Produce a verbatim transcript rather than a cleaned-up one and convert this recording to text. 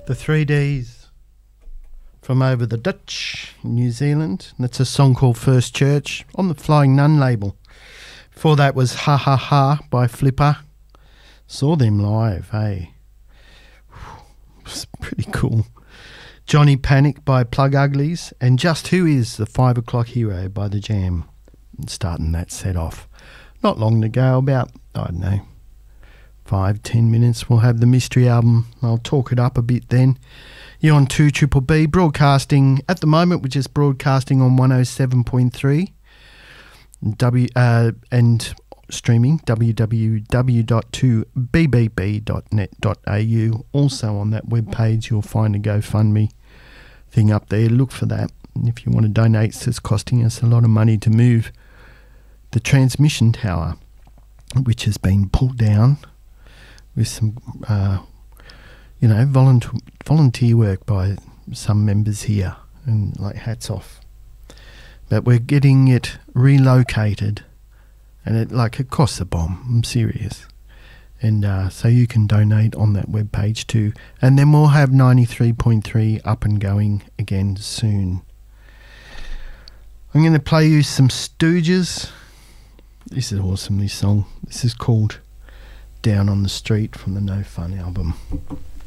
The three Ds from over the Dutch in New Zealand. That's a song called First Church on the Flying Nun label. Before that was Ha Ha Ha by Flipper. Saw them live, hey. It's pretty cool. Johnny Panic by Plug Uglies, and Just Who Is the Five O'Clock Hero by The Jam. Starting that set off. Not long to go, about, I don't know, five, ten minutes. We'll have the Mystery album. I'll talk it up a bit then. You're on two Triple B, broadcasting at the moment. We're just broadcasting on one oh seven point three. W uh, and streaming w w w dot two b b b dot net dot a u. Also on that webpage you'll find a GoFundMe thing up there. Look for that. And if you want to donate, it's costing us a lot of money to move the transmission tower, which has been pulled down with some uh, you know volunteer volunteer work by some members here, and like hats off. But we're getting it relocated, and it like it costs a bomb. I'm serious. And uh, so you can donate on that webpage too. And then we'll have ninety-three point three up and going again soon. I'm going to play you some Stooges. This is awesome, this song. This is called Down on the Street from the No Fun album.